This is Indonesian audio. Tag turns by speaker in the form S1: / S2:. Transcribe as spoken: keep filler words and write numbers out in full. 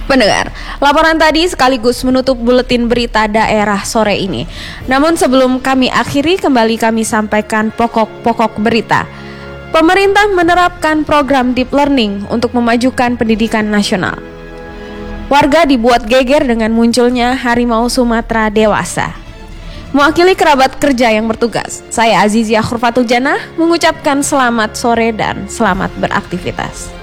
S1: Pendengar, laporan tadi sekaligus menutup buletin berita daerah sore ini. Namun sebelum kami akhiri, kembali kami sampaikan pokok-pokok berita. Pemerintah menerapkan program deep learning untuk memajukan pendidikan nasional. Warga dibuat geger dengan munculnya harimau Sumatera dewasa. Mewakili kerabat kerja yang bertugas, saya Azizia Khurfatul Janah mengucapkan selamat sore dan selamat beraktivitas.